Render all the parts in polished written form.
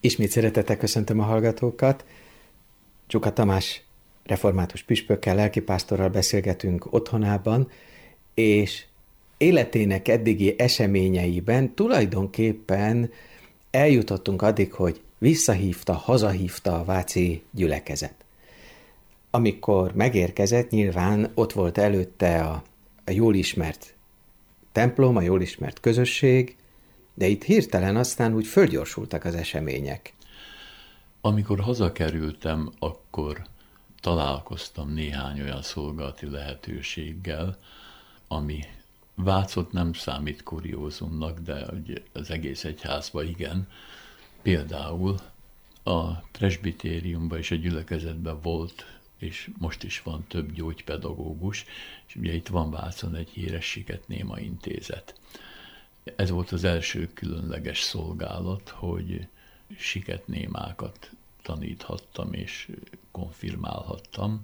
Ismét szeretettel köszöntöm a hallgatókat. Csuka Tamás református püspökkel, lelkipásztorral beszélgetünk otthonában, és életének eddigi eseményeiben tulajdonképpen eljutottunk addig, hogy hazahívta a váci gyülekezet. Amikor megérkezett, nyilván ott volt előtte a jól ismert templom, a jól ismert közösség, de itt hirtelen aztán úgy fölgyorsultak az események. Amikor hazakerültem, akkor találkoztam néhány olyan szolgálati lehetőséggel, ami Vácot nem számít kuriózumnak, de az egész egyházban igen. Például a presbitériumban és a gyülekezetben volt, és most is van több gyógypedagógus, és ugye itt van Vácon egy híres Siketnéma intézet. Ez volt az első különleges szolgálat, hogy siketnémákat taníthattam és konfirmálhattam.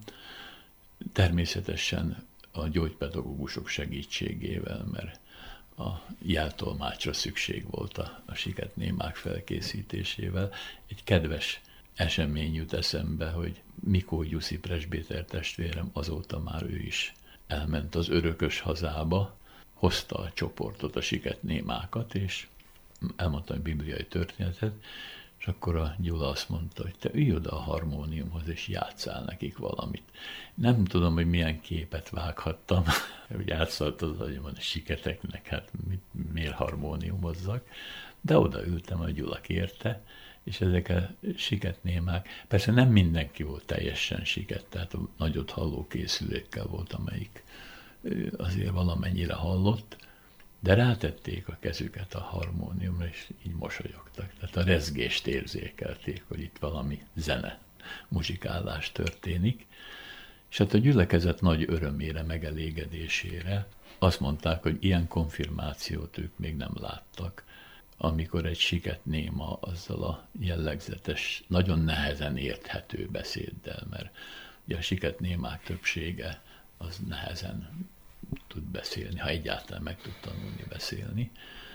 Természetesen a gyógypedagógusok segítségével, mert a jeltolmácsra szükség volt a siketnémák felkészítésével. Egy kedves esemény jut eszembe, hogy Mikó Gyuszi presbiter testvérem, azóta már ő is elment az örökös hazába, hozta a csoportot, a siketnémákat, és elmondta egy bibliai történetet, és akkor a Gyula azt mondta, hogy te ülj oda a harmóniumhoz, és játsszál nekik valamit. Nem tudom, hogy milyen képet vághattam, hogy játszott az agyamon a siketeknek, hát miért harmóniumozzak, de odaültem, a Gyula kérte, és ezek a siketnémák, persze nem mindenki volt teljesen siket, tehát a nagyot halló készülékkel volt, amelyik azért valamennyire hallott, de rátették a kezüket a harmóniumra, és így mosolyogtak. Tehát a rezgést érzékelték, hogy itt valami zene, muzsikálás történik. És hát a gyülekezet nagy örömére, megelégedésére azt mondták, hogy ilyen konfirmációt ők még nem láttak, amikor egy siketnéma azzal a jellegzetes, nagyon nehezen érthető beszéddel, mert ugye a siketnémák többsége az nehezen tud beszélni, ha egyáltalán meg tud tanulni beszélni,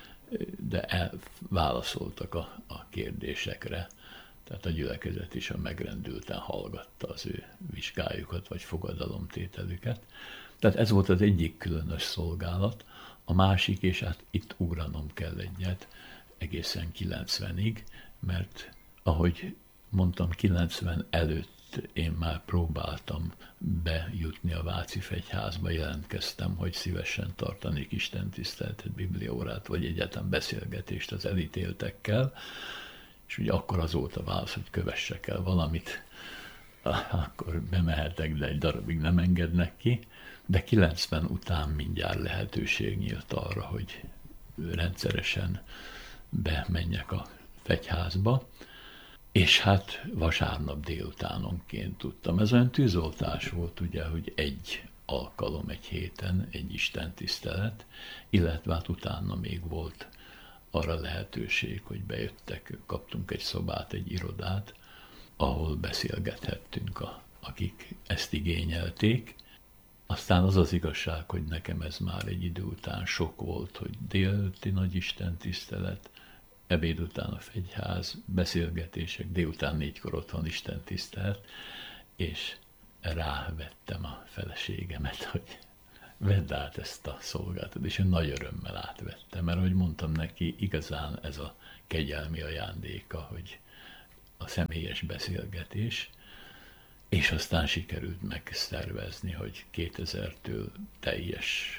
de válaszoltak a kérdésekre, tehát a gyülekezet is a megrendülten hallgatta az ő vizsgájukat, vagy fogadalomtételüket. Tehát ez volt az egyik különös szolgálat, a másik, és hát itt ugranom kell egyet, egészen 90-ig, mert ahogy mondtam, 90 előtt én már próbáltam bejutni a Váci Fegyházba, jelentkeztem, hogy szívesen tartanék istentiszteletet, bibliaórát, vagy egyetem beszélgetést az elítéltekkel, és ugye akkor az volt a válasz, hogy kövessek el valamit, akkor bemehetek, de egy darabig nem engednek ki, de 90 után mindjárt lehetőség nyílt arra, hogy rendszeresen bemenjek a Fegyházba, és hát vasárnap délutánonként tudtam. Ez olyan tűzoltás volt, ugye, hogy egy alkalom egy héten, egy istentisztelet, illetve hát utána még volt arra lehetőség, hogy bejöttek, kaptunk egy szobát, egy irodát, ahol beszélgethettünk, akik ezt igényelték. Aztán az az igazság, hogy nekem ez már egy idő után sok volt, hogy délelőtti nagy istentisztelet, ebéd után a Fegyház, beszélgetések, délután 4-kor otthon istentisztelet, és rávettem a feleségemet, hogy vedd át ezt a szolgálatot, és én nagy örömmel átvettem, mert ahogy mondtam neki, igazán ez a kegyelmi ajándéka, hogy a személyes beszélgetés, és aztán sikerült megszervezni, hogy 2000-től teljes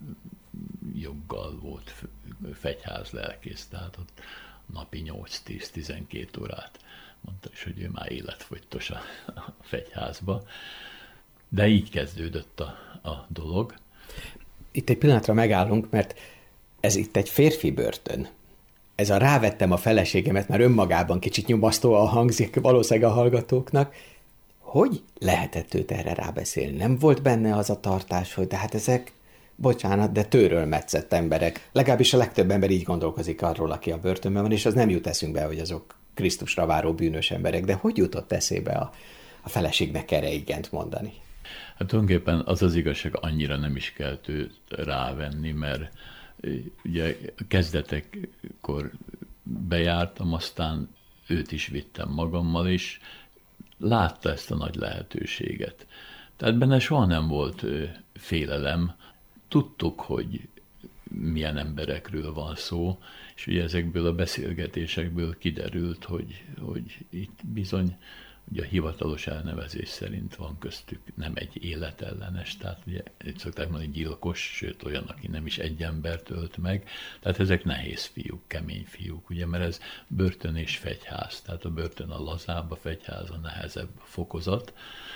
joggal volt Fegyház lelkész, tehát ott napi 8-10-12 órát mondta is, hogy ő már életfogytos a Fegyházba. De így kezdődött a dolog. Itt egy pillanatra megállunk, mert ez itt egy férfi börtön. Ez a rávettem a feleségemet, már önmagában kicsit nyomasztóan hangzik valószínűleg a hallgatóknak. Hogy lehetett őt erre rábeszélni? Nem volt benne az a tartás, hogy de hát ezek, bocsánat, de tőről metszett emberek. Legalábbis a legtöbb ember így gondolkozik arról, aki a börtönben van, és az nem jut eszünkbe, hogy azok Krisztusra váró bűnös emberek. De hogy jutott eszébe a feleségnek erre igent mondani? Hát tulajdonképpen az az igazság, annyira nem is kell őt rávenni, mert ugye kezdetekkor bejártam, aztán őt is vittem magammal, és látta ezt a nagy lehetőséget. Tehát benne soha nem volt félelem. Tudtuk, hogy milyen emberekről van szó, és ugye ezekből a beszélgetésekből kiderült, hogy itt bizony ugye a hivatalos elnevezés szerint van köztük nem egy életellenes, tehát ugye itt szokták mondani gyilkos, sőt olyan, aki nem is egy embert ölt meg, tehát ezek nehéz fiúk, kemény fiúk, ugye, mert ez börtön és fegyház, tehát a börtön a lazább, a fegyház a nehezebb fokozat,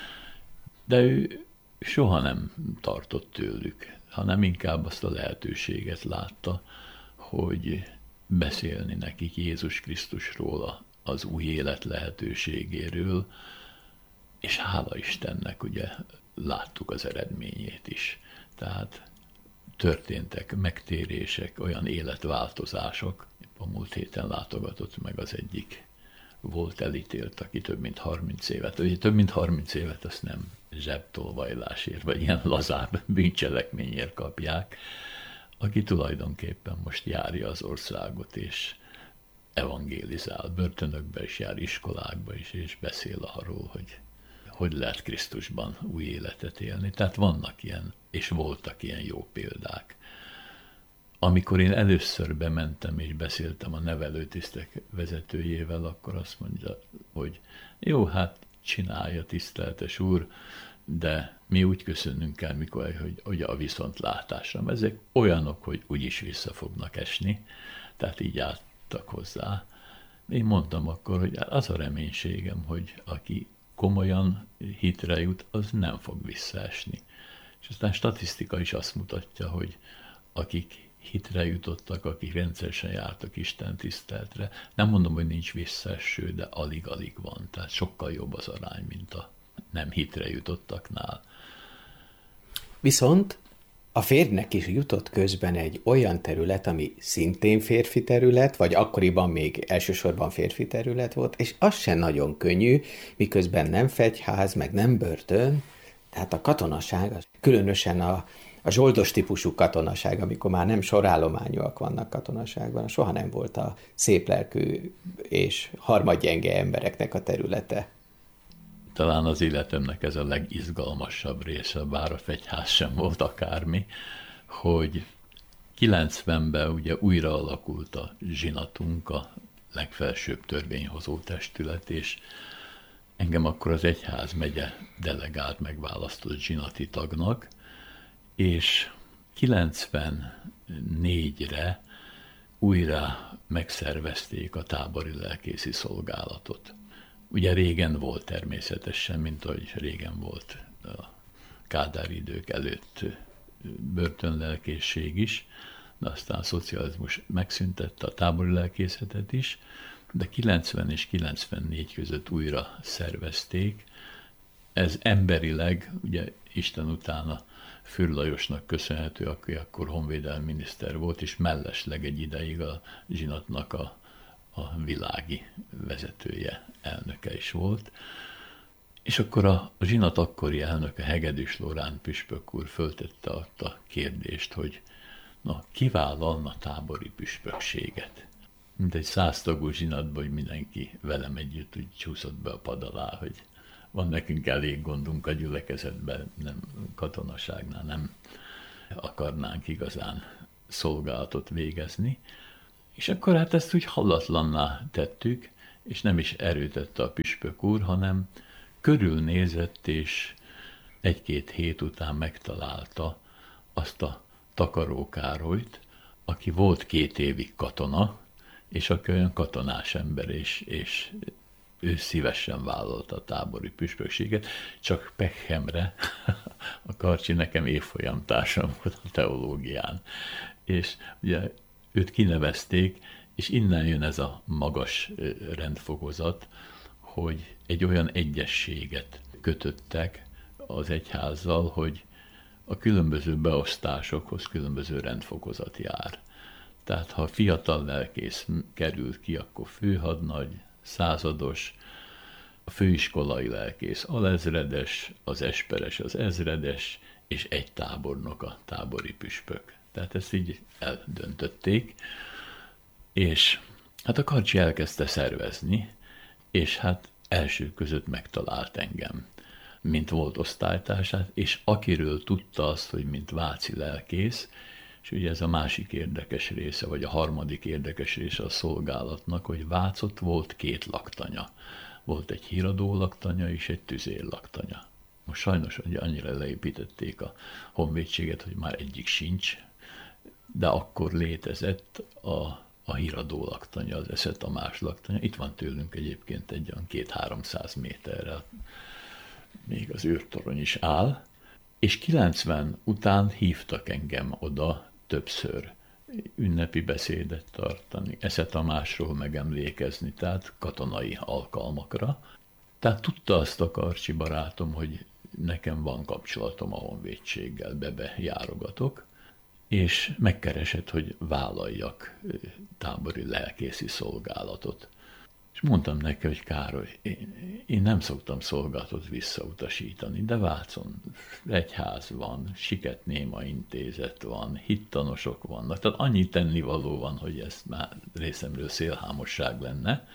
de ő soha nem tartott tőlük, hanem inkább azt a lehetőséget látta, hogy beszélni nekik Jézus Krisztusról, az új élet lehetőségéről, és hála Istennek, ugye láttuk az eredményét is. Tehát történtek megtérések, olyan életváltozások. A múlt héten látogatott meg az egyik volt elítélt, aki több mint 30 évet, ugye több mint 30 évet azt nem zsebtolvajlásért, vagy ilyen lazább bűncselekményért kapják, aki tulajdonképpen most járja az országot, és evangélizál, börtönökbe is jár, iskolákba is, és beszél arról, hogy lehet Krisztusban új életet élni. Tehát vannak ilyen, és voltak ilyen jó példák. Amikor én először bementem és beszéltem a nevelőtisztek vezetőjével, akkor azt mondja, hogy jó, hát csinálja, tiszteltes úr, de mi úgy köszönünk el, Mikoláj, hogy a viszontlátásra. Mert ezek olyanok, hogy úgyis vissza fognak esni, tehát így álltak hozzá. Én mondtam akkor, hogy az a reménységem, hogy aki komolyan hitre jut, az nem fog visszaesni. És aztán statisztika is azt mutatja, hogy akik hitre jutottak, akik rendszeresen jártak Isten tiszteletre, nem mondom, hogy nincs visszaeső, de alig-alig van. Tehát sokkal jobb az arány, mint a nem hitre jutottaknál. Viszont a férjnek is jutott közben egy olyan terület, ami szintén férfi terület, vagy akkoriban még elsősorban férfi terület volt, és az sem nagyon könnyű, miközben nem fegyház, meg nem börtön, tehát a katonaság, különösen a zsoldos típusú katonaság, amikor már nem sorállományúak vannak katonaságban, soha nem volt a széplelkű és harmadgyenge embereknek a területe. Talán az életemnek ez a legizgalmasabb része, bár a fegyház sem volt akármi, hogy 90-ben ugye újra alakult a zsinatunk, a legfelsőbb törvényhozó testület, és engem akkor az egyházmegye delegált, megválasztott zsinati tagnak, és 94-re újra megszervezték a tábori lelkészi szolgálatot. Ugye régen volt természetesen, mint ahogy régen volt a kádári idők előtt börtönlelkészség is, de aztán a szocializmus megszüntette a tábori lelkészetet is, de 90 és 94 között újra szervezték. Ez emberileg, ugye Isten utána Fürr Lajosnak köszönhető, aki akkor honvédelmi miniszter volt, és mellesleg egy ideig a zsinatnak a világi vezetője, elnöke is volt. És akkor a zsinat akkori elnöke, Hegedűs Loránd püspök úr föltette a kérdést, hogy na, ki vállalna tábori püspökséget? Mint egy 100 tagú zsinatban, hogy mindenki velem együtt úgy csúszott be a pad alá, hogy van nekünk elég gondunk a gyülekezetben, nem katonaságnál nem akarnánk igazán szolgálatot végezni. És akkor hát ezt úgy hallatlanná tettük, és nem is erőtette a püspök úr, hanem körülnézett, és 1-2 hét után megtalálta azt a Takaró Károlyt, aki volt 2 évig katona, és aki olyan katonás ember, és ő szívesen vállalta a tábori püspökséget, csak pehemre a Karcsi nekem évfolyamtársam volt a teológián. És ugye őt kinevezték, és innen jön ez a magas rendfokozat, hogy egy olyan egyességet kötöttek az egyházzal, hogy a különböző beosztásokhoz különböző rendfokozat jár. Tehát ha fiatal lelkész kerül ki, akkor főhadnagy, százados, a főiskolai lelkész alezredes, az esperes az ezredes, és egy tábornok a tábori püspök. Tehát ezt így eldöntötték, és hát a Karcsi elkezdte szervezni, és hát első között megtalált engem, mint volt osztálytársát, és akiről tudta azt, hogy mint váci lelkész, és ugye ez a másik érdekes része, vagy a harmadik érdekes része a szolgálatnak, hogy Vácott volt 2 laktanya. Volt egy híradó laktanya és egy tüzér laktanya. Most sajnos ugye annyira leépítették a honvédséget, hogy már egyik sincs, de akkor létezett a híradó laktanya, az Esze Tamás laktanya. Itt van tőlünk egyébként egy olyan 200-300 méterrel, még az őrtorony is áll, és 90 után hívtak engem oda többször ünnepi beszédet tartani, Esze Tamásról megemlékezni, tehát katonai alkalmakra. Tehát tudta azt a Karcsi barátom, hogy nekem van kapcsolatom a honvédséggel, be járogatok, és megkeresett, hogy vállaljak tábori lelkészi szolgálatot. És mondtam neki, hogy Károly, én nem szoktam szolgálatot visszautasítani, de Vácon egyház van, Siketnéma intézet van, hittanosok vannak, tehát annyi tennivaló van, hogy ez már részemről szélhámosság lenne.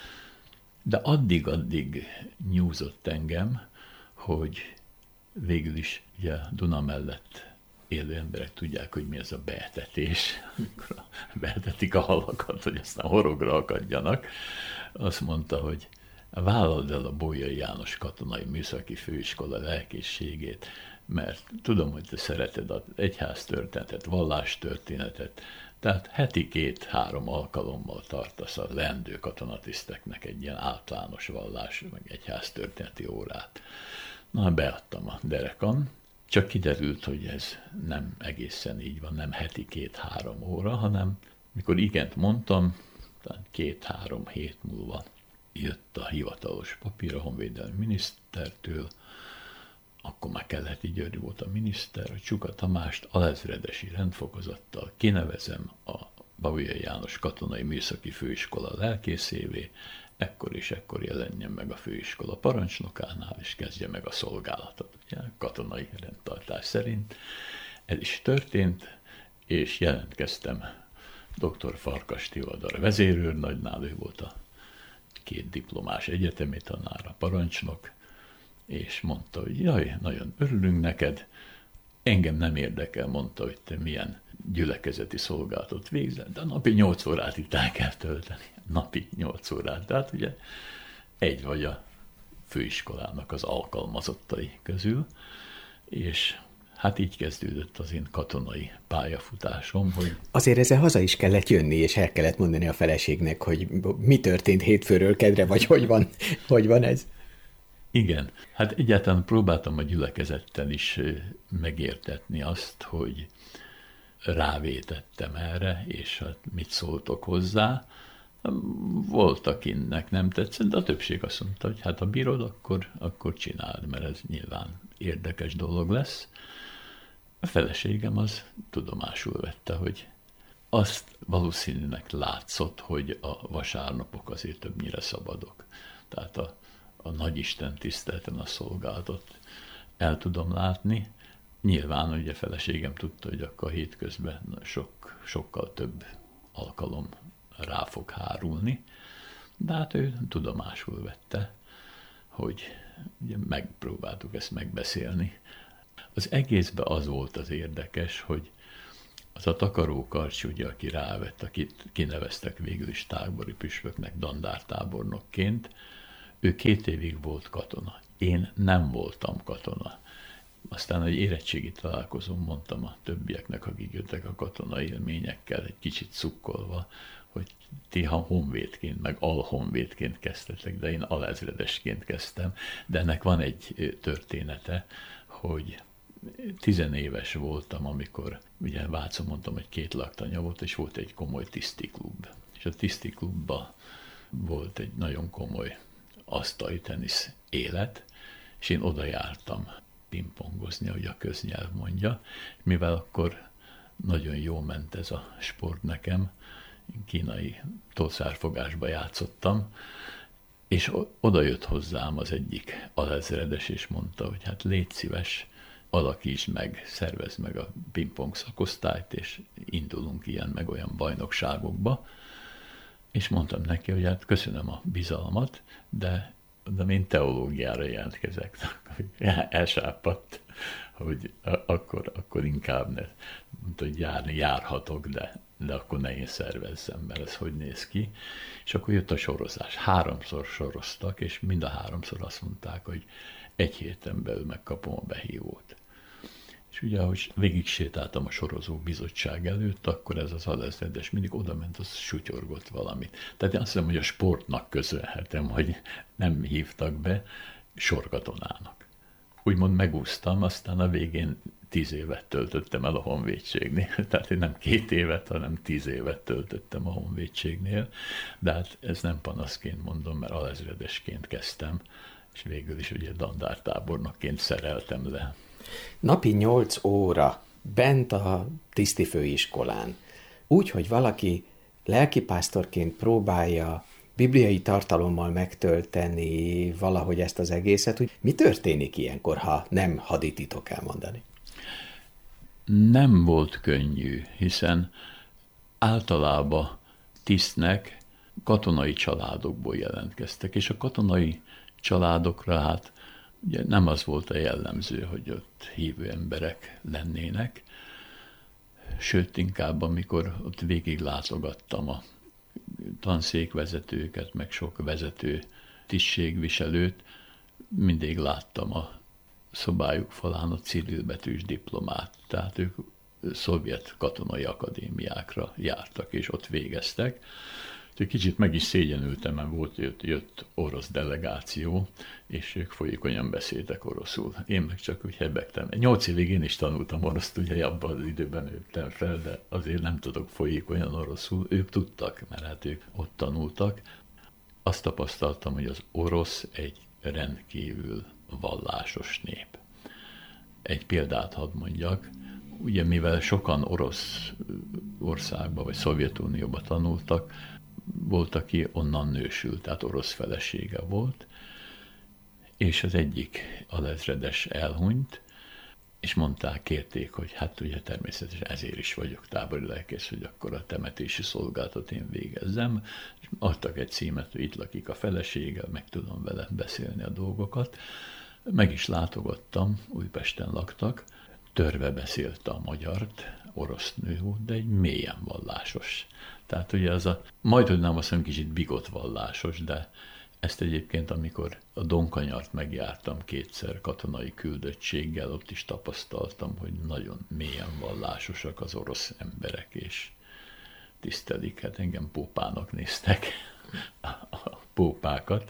De addig nyúzott engem, hogy végül is ugye Duna mellett élő emberek tudják, hogy mi ez a beetetés, amikor beetetik a halakat, hogy aztán horogra akadjanak. Azt mondta, hogy vállald el a Bolyai János Katonai Műszaki Főiskola lelkészségét, mert tudom, hogy te szereted az egyháztörténetet, vallástörténetet, tehát heti 2-3 alkalommal tartasz a leendő katonatiszteknek egy ilyen általános vallás, meg egyháztörténeti órát. Na, beadtam a derekam, csak kiderült, hogy ez nem egészen így van, nem heti 2-3 óra, hanem mikor igent mondtam, 2-3 hét múlva jött a hivatalos papír a honvédelmi minisztertől, akkor már Keleti György volt a miniszter, hogy Csuka Tamást alezredesi rendfokozattal kinevezem a Bolyai János Katonai Műszaki Főiskola lelkészévé, ekkor és ekkor jelenjen meg a főiskola parancsnokánál, és kezdje meg a szolgálatot. Ugye, katonai rendtartás szerint ez is történt, és jelentkeztem dr. Farkas Tivadar vezérőrnagynál, ő volt a 2 diplomás egyetemi tanár, a parancsnok, és mondta, hogy jaj, nagyon örülünk neked, engem nem érdekel, mondta, hogy te milyen gyülekezeti szolgálatot végzel, de napi 8 órát itt el kell tölteni. Napi 8 órát. Tehát ugye egy vagy a főiskolának az alkalmazottai közül, és hát így kezdődött az én katonai pályafutásom, hogy... Azért ezzel haza is kellett jönni, és el kellett mondani a feleségnek, hogy mi történt hétfőről kedre, vagy hogy van ez? Igen, hát egyáltalán próbáltam a gyülekezettel is megértetni azt, hogy rávétettem erre, és hát mit szóltok hozzá. Volt, akinek nem tetszett, de a többség azt mondta, hogy hát ha bírod, akkor csináld, mert ez nyilván érdekes dolog lesz. A feleségem az tudomásul vette, hogy azt valószínűleg látszott, hogy a vasárnapok azért többnyire szabadok. Tehát a nagyisten tiszteleten a szolgálatot el tudom látni. Nyilván ugye feleségem tudta, hogy akkor hétközben sokkal több alkalom rá fog hárulni, de hát ő tudomásul vette, hogy ugye megpróbáltuk ezt megbeszélni. Az egészben az volt az érdekes, hogy az a Takaró Karcsi, ugye, aki rávett, akit kineveztek végül is tábori püspöknek, dandártábornokként, ő 2 évig volt katona. Én nem voltam katona. Aztán egy érettségi találkozón mondtam a többieknek, akik jöttek a katonai élményekkel, egy kicsit szukkolva, hogy ti honvédként, meg alhonvédként kezdtetek, de én alezredesként kezdtem. De ennek van egy története, hogy 10 éves voltam, amikor ugye Vácon mondtam, hogy 2 laktanya volt, és volt egy komoly tisztiklub. És a tisztiklubban volt egy nagyon komoly asztali tenisz élet, és én oda jártam pingpongozni, ahogy a köznyelv mondja, mivel akkor nagyon jól ment ez a sport nekem, kínai tolszárfogásba játszottam, és oda jött hozzám az egyik alezredes, és mondta, hogy hát légy szíves, alakítsd meg, szervezd meg a pingpong szakosztályt, és indulunk ilyen meg olyan bajnokságokba. És mondtam neki, hogy hát köszönöm a bizalmat, de én teológiára jelentkezek. Elsápadt, hogy akkor inkább ne, mondta, hogy járhatok, de akkor ne én szervezzem, mert ez hogy néz ki. És akkor jött a sorozás. 3-szor soroztak, és mind a 3-szor azt mondták, hogy 1 héten belül megkapom a behívót. És ugye, ahogy végig sétáltam a sorozó bizottság előtt, akkor ez az alezredes mindig odament, az sutyorgott valamit. Tehát én azt hiszem, hogy a sportnak köszönhetem, hogy nem hívtak be sorkatonának. Úgymond megúsztam, aztán a végén 10 évet töltöttem el a honvédségnél. Tehát én nem 2 évet, hanem 10 évet töltöttem a honvédségnél. De hát ez nem panaszként mondom, mert alezredesként kezdtem, és végül is ugye dandártábornokként szereltem le. Napi 8 óra bent a tisztifőiskolán, úgy, hogy valaki lelkipásztorként próbálja bibliai tartalommal megtölteni valahogy ezt az egészet, hogy mi történik ilyenkor, ha nem hadititok elmondani? Nem volt könnyű, hiszen általában tisztnek katonai családokból jelentkeztek, és a katonai családokra hát ugye nem az volt a jellemző, hogy ott hívő emberek lennének, sőt inkább amikor ott végig látogattam a tanszékvezetőket, meg sok vezető tisztségviselőt, mindig láttam a szobájuk falán a cirilbetűs diplomát, tehát ők szovjet katonai akadémiákra jártak, és ott végeztek. Úgyhogy kicsit meg is szégyenültem, mert jött orosz delegáció, és ők folyékonyan beszéltek oroszul. Én meg csak úgy hebegtem. 8 évig én is tanultam oroszt, ugye abban az időben nőttem fel, de azért nem tudok folyékonyan oroszul. Ők tudtak, mert hát ők ott tanultak. Azt tapasztaltam, hogy az orosz egy rendkívül vallásos nép. Egy példát hadd mondjak. Ugye mivel sokan orosz országba vagy Szovjetunióba tanultak, volt, aki onnan nősült, tehát orosz felesége volt, és az egyik alezredes elhunyt, és kérték, hogy hát ugye természetesen ezért is vagyok tábori lelkész, hogy akkor a temetési szolgálatot én végezzem, és adtak egy címet, hogy itt lakik a felesége, meg tudom vele beszélni a dolgokat. Meg is látogattam, Újpesten laktak, törve beszélte a magyart, orosz nő volt, de egy mélyen vallásos. Tehát ugye az majdhogy nem azt mondom, kicsit bigott vallásos, de ezt egyébként, amikor a Donkanyart megjártam 2-szer katonai küldöttséggel, ott is tapasztaltam, hogy nagyon mélyen vallásosak az orosz emberek, és tisztelik, hát engem pópának néztek a pópákat.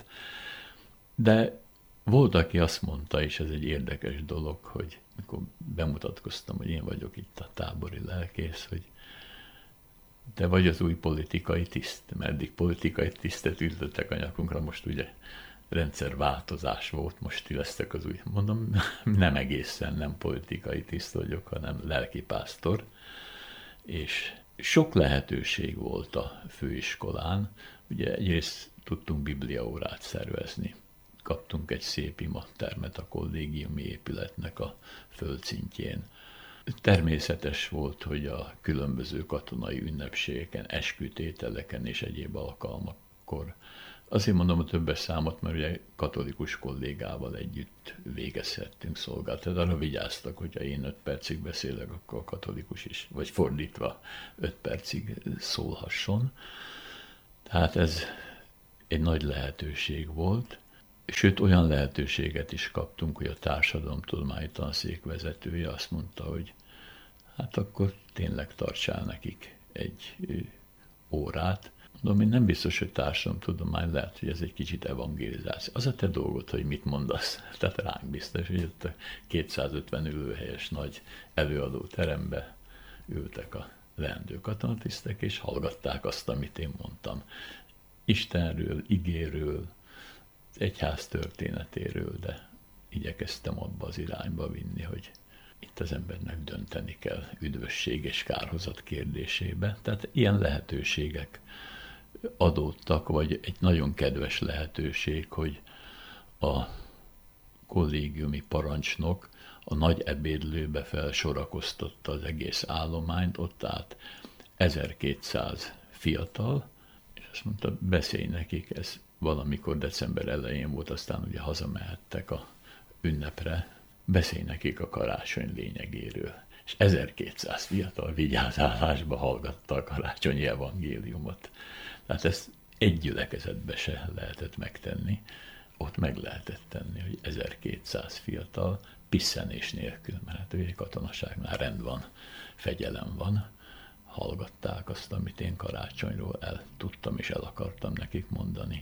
De volt, aki azt mondta, és ez egy érdekes dolog, hogy amikor bemutatkoztam, hogy én vagyok itt a tábori lelkész, hogy te vagy az új politikai tiszt, mert eddig politikai tisztet ültöttek a nyakunkra, most ugye rendszerváltozás volt, most ti lesztek az új. Mondom, nem egészen nem politikai tiszt vagyok, hanem lelkipásztor, és sok lehetőség volt a főiskolán. Ugye egyrészt tudtunk bibliaórát szervezni. Kaptunk egy szép imatermet a kollégiumi épületnek a földszintjén. Természetes volt, hogy a különböző katonai ünnepségeken, eskütételeken és egyéb alkalmakkor, azért mondom a többes számot, mert ugye katolikus kollégával együtt végezhettünk szolgálatot. Tehát arra vigyáztak, hogyha én 5 percig beszélek, akkor a katolikus is, vagy fordítva 5 percig szólhasson. Tehát ez egy nagy lehetőség volt. Sőt, olyan lehetőséget is kaptunk, hogy a társadalomtudományi tanszék vezetője azt mondta, hogy hát akkor tényleg tartsál nekik egy órát. Mondom, én nem biztos, hogy társadalomtudomány, lehet, hogy ez egy kicsit evangelizáció. Az a te dolgod, hogy mit mondasz. Tehát ránk biztos, hogy ott a 250 ülőhelyes nagy előadó terembe ültek a leendő katonatisztek, és hallgatták azt, amit én mondtam. Istenről, igéről, egyház történetéről, de igyekeztem abba az irányba vinni, hogy itt az embernek dönteni kell üdvösség és kárhozat kérdésébe. Tehát ilyen lehetőségek adódtak, vagy egy nagyon kedves lehetőség, hogy a kollégiumi parancsnok a nagy ebédlőbe felsorakoztatta az egész állományt, ott állt 1200 fiatal, és azt mondta, beszélj nekik, ez valamikor december elején volt, aztán ugye hazamehettek a ünnepre, beszélj nekik a karácsony lényegéről. És 1200 fiatal vigyázállásba hallgatta a karácsonyi evangéliumot. Tehát ezt egy gyülekezetbe se lehetett megtenni, ott meg lehetett tenni, hogy 1200 fiatal pisszenés nélkül, mert hát ugye katonaságnál rend van, fegyelem van, hallgatták azt, amit én karácsonyról el tudtam és el akartam nekik mondani.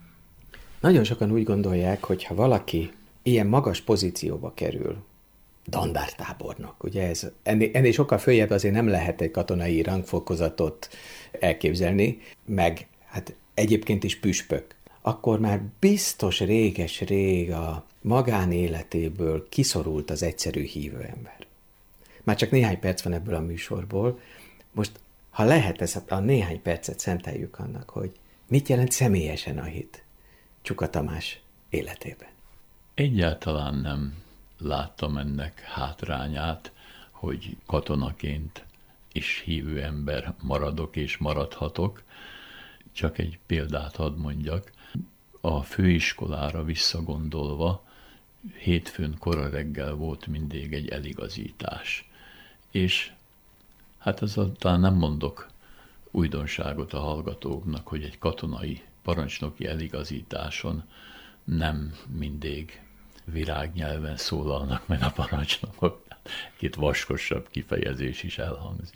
Nagyon sokan úgy gondolják, hogy ha valaki ilyen magas pozícióba kerül, dandártábornok, ugye ez ennél sokkal följebb azért nem lehet egy katonai rangfokozatot elképzelni, meg hát egyébként is püspök, akkor már biztos réges-rég a magánéletéből kiszorult az egyszerű hívő ember. Már csak néhány perc van ebből a műsorból. Most, ha lehet, ezt a néhány percet szenteljük annak, hogy mit jelent személyesen a hit Csuka Tamás életében. Egyáltalán nem láttam ennek hátrányát, hogy katonaként is hívő ember maradok és maradhatok. Csak egy példát hadd mondjak. A főiskolára visszagondolva, hétfőn kora reggel volt mindig egy eligazítás. És hát ezzel talán nem mondok újdonságot a hallgatóknak, hogy egy katonai parancsnoki eligazításon nem mindig virágnyelven szólalnak meg a parancsnokok, két vaskosabb kifejezés is elhangzik.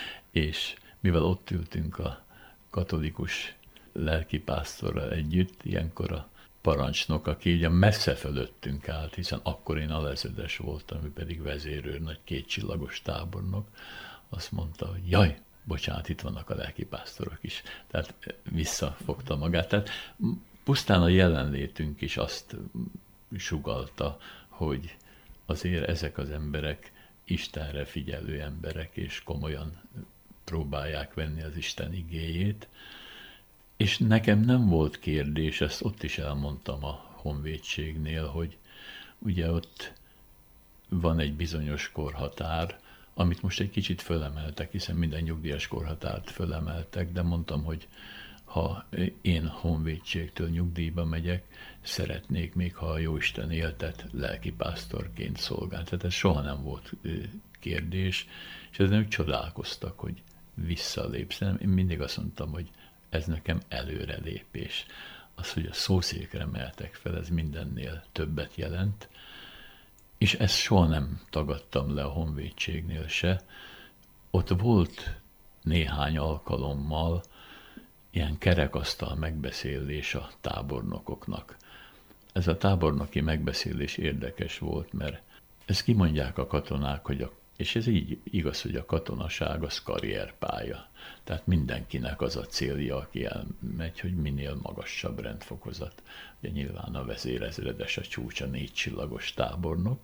És mivel ott ültünk a katolikus lelkipásztorral együtt, ilyenkor a parancsnok, aki ugye messze fölöttünk állt, hiszen akkor én alezredes voltam, ő pedig vezérőrnagy, 2 csillagos tábornok, azt mondta, hogy jaj, bocsánat, itt vannak a lelkipásztorok is. Tehát visszafogta magát. Tehát pusztán a jelenlétünk is azt sugallta, hogy azért ezek az emberek Istenre figyelő emberek, és komolyan próbálják venni az Isten igéjét. És nekem nem volt kérdés, ezt ott is elmondtam a honvédségnél, hogy ugye ott van egy bizonyos korhatár, amit most egy kicsit fölemeltek, hiszen minden nyugdíjas korhatárt fölemeltek, de mondtam, hogy ha én honvédségtől nyugdíjba megyek, szeretnék még, ha a Jóisten éltet, lelkipásztorként szolgálni. Tehát ez soha nem volt kérdés, és ezen ők csodálkoztak, hogy visszalépsz. Én mindig azt mondtam, hogy ez nekem előrelépés. Az, hogy a szószékre mehetek fel, ez mindennél többet jelent, és ezt soha nem tagadtam le a honvédségnél se. Ott volt néhány alkalommal ilyen kerekasztal megbeszélés a tábornokoknak. Ez a tábornoki megbeszélés érdekes volt, mert ezt kimondják a katonák, hogy és ez így igaz, hogy a katonaság az karrierpálya. Tehát mindenkinek az a célja, aki elmegy, hogy minél magasabb rendfokozat. Ugye nyilván a vezérezredes a csúcs, a 4 csillagos tábornok,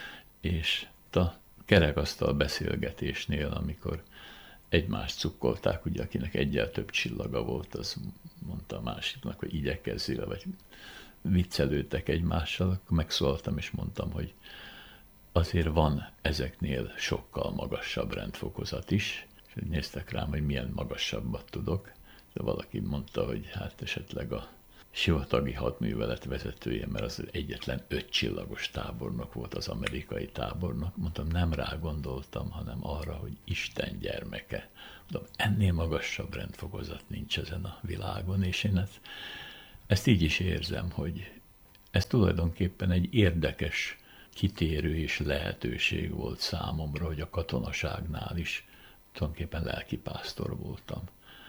és a kerekasztal beszélgetésnél, amikor egymást cukkolták, ugye akinek egyel több csillaga volt, az mondta a másiknak, hogy igyekezzél, vagy viccelődtek egymással, akkor megszólaltam és mondtam, hogy azért van ezeknél sokkal magasabb rendfokozat is, és néztek rám, hogy milyen magasabbat tudok, de valaki mondta, hogy hát esetleg a sivatagi hadművelet vezetője, mert az egyetlen 5 csillagos tábornok volt, az amerikai tábornok. Mondtam, nem rá gondoltam, hanem arra, hogy Isten gyermeke. Mondom, ennél magasabb rendfokozat nincs ezen a világon, és én ezt így is érzem, hogy ez tulajdonképpen egy érdekes kitérő és lehetőség volt számomra, hogy a katonaságnál is tulajdonképpen lelkipásztor voltam.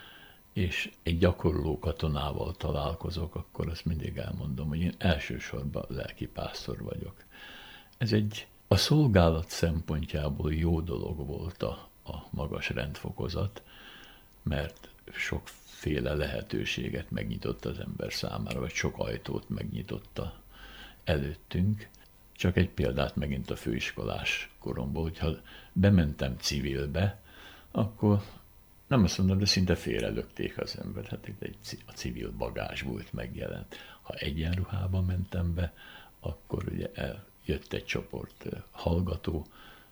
És egy gyakorló katonával találkozok, akkor azt mindig elmondom, hogy én elsősorban lelkipásztor vagyok. Ez a szolgálat szempontjából jó dolog volt a magas rendfokozat, mert sokféle lehetőséget megnyitott az ember számára, vagy sok ajtót megnyitotta előttünk. Csak egy példát megint a főiskolás koromból, hogyha bementem civilbe, akkor nem azt mondom, de szinte félrelökték az ember. Hát itt a civil bagázs volt megjelent. Ha egyenruhában mentem be, akkor ugye eljött egy csoport hallgató,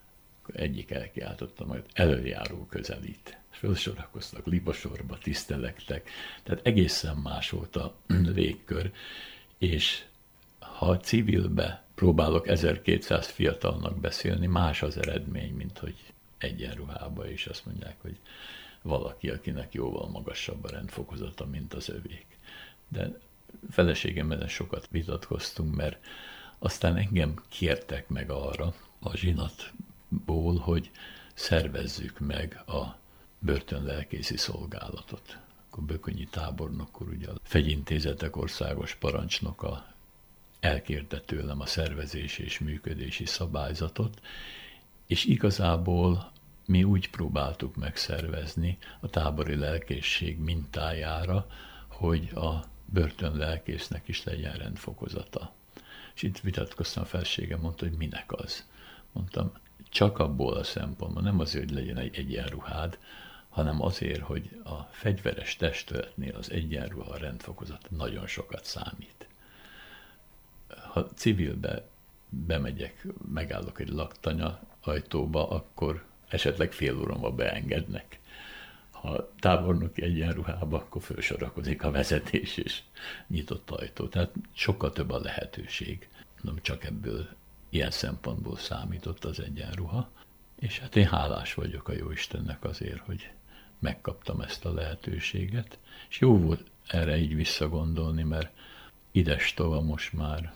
Egyik elkiáltotta majd, előjáró közelít. Fölsorakoztak libasorba, tisztelektek, tehát egészen más volt a légkör, és ha civilbe próbálok 1200 fiatalnak beszélni, más az eredmény, mint hogy egyenruhába, és azt mondják, hogy valaki, akinek jóval magasabb a rendfokozata, mint az övék. De feleségemmel sokat vitatkoztunk, mert aztán engem kértek meg arra a zsinatból, hogy szervezzük meg a börtönlelkészi szolgálatot. Akkor Bökönyi tábornok úr, ugye a Fegyintézetek országos parancsnoka elkérte tőlem a szervezési és működési szabályzatot, és igazából mi úgy próbáltuk megszervezni a tábori lelkészség mintájára, hogy a börtönlelkésznek is legyen rendfokozata. És itt vitatkoztam, a feleségem mondta, hogy minek az. Mondtam, csak abból a szempontból, nem azért, hogy legyen egy egyenruhád, hanem azért, hogy a fegyveres testületnél az egyenruha, a rendfokozat nagyon sokat számít. Ha civilbe bemegyek, megállok egy laktanya ajtóba, akkor esetleg fél órába beengednek. Ha tábornoki egyenruhába, akkor fölsorakozik a vezetés és nyitott ajtó. Tehát sokkal több a lehetőség. Nem csak ebből ilyen szempontból számított az egyenruha. És hát én hálás vagyok a Jóistennek azért, hogy megkaptam ezt a lehetőséget. És jó volt erre így visszagondolni, mert idestova most már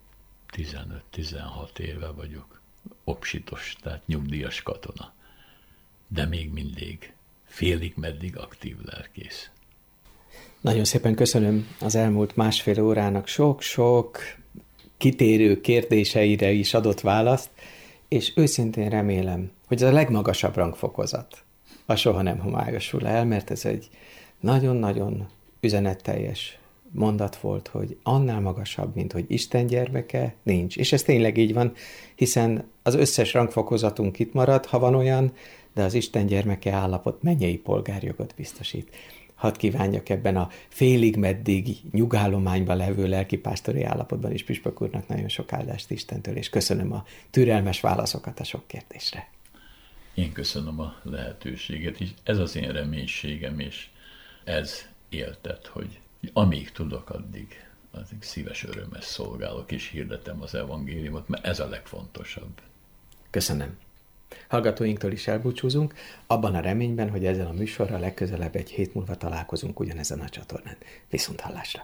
15-16 éve vagyok opsitos, tehát nyugdíjas katona. De még mindig félig meddig aktív lelkész. Nagyon szépen köszönöm az elmúlt másfél órának sok-sok kitérő kérdéseire is adott választ, és őszintén remélem, hogy ez a legmagasabb rangfokozat a soha nem homályosul el, mert ez egy nagyon-nagyon üzenetteljes mondat volt, hogy annál magasabb, mint hogy Isten gyermeke, nincs. És ez tényleg így van, hiszen az összes rangfokozatunk itt marad, ha van olyan, de az Isten gyermeke állapot mennyei polgárjogot biztosít. Hadd kívánjak ebben a félig meddig nyugállományban levő lelkipásztori állapotban is püspök úrnak nagyon sok áldást Istentől, és köszönöm a türelmes válaszokat a sok kérdésre. Én köszönöm a lehetőséget is. Ez az én reménységem, és ez éltet, hogy amíg tudok, addig szíves örömmel szolgálok, és hirdetem az evangéliumot, mert ez a legfontosabb. Köszönöm. Hallgatóinktól is elbúcsúzunk, abban a reményben, hogy ezzel a műsorral legközelebb egy hét múlva találkozunk ugyanezen a csatornán. Viszonthallásra!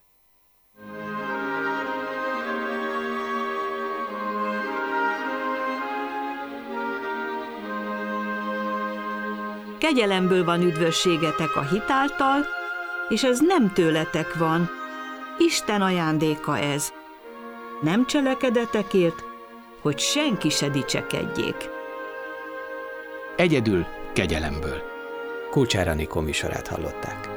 Kegyelemből van üdvösségetek a hit által, és ez nem tőletek van. Isten ajándéka ez. Nem cselekedetekért, hogy senki se dicsekedjék. Egyedül kegyelemből. Kulcsár Anikó műsorát hallották.